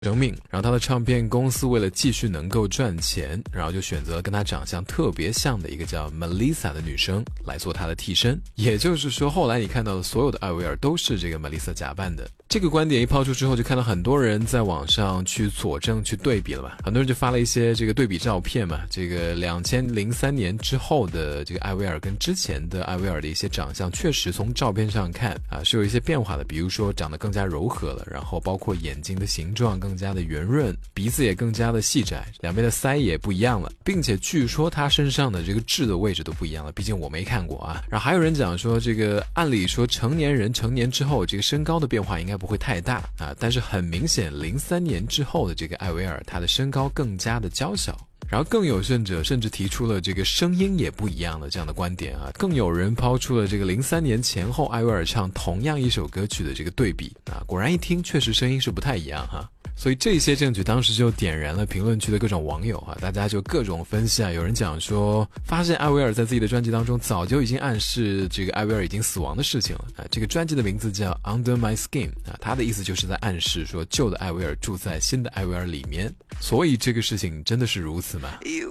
生命，然后他的唱片公司为了继续能够赚钱，然后就选择跟他长相特别像的一个叫 Melissa 的女生来做他的替身。也就是说，后来你看到的所有的艾薇儿都是这个 Melissa 假扮的。这个观点一抛出之后，就看到很多人在网上去佐证、去对比了吧。很多人就发了一些这个对比照片嘛，这个2003年之后的这个艾薇儿跟之前的艾薇儿的一些长相，确实从照片上看啊是有一些变化的。比如说长得更加柔和了，然后包括眼睛的形状更加的圆润，鼻子也更加的细窄，两边的腮也不一样了，并且据说他身上的这个痣的位置都不一样了，毕竟我没看过啊。然后还有人讲说，这个按理说成年人成年之后，这个身高的变化应该不会太大啊，但是很明显03年之后的这个艾薇儿，她的身高更加的娇小。然后更有甚者甚至提出了这个声音也不一样的这样的观点啊，更有人抛出了这个03年前后艾薇儿唱同样一首歌曲的这个对比啊，果然一听确实声音是不太一样哈。所以这些证据当时就点燃了评论区的各种网友啊，大家就各种分析啊。有人讲说，发现艾薇儿在自己的专辑当中早就已经暗示这个艾薇儿已经死亡的事情了啊。这个专辑的名字叫 Under My Skin 啊，他的意思就是在暗示说旧的艾薇儿住在新的艾薇儿里面。所以这个事情真的是如此吗？ You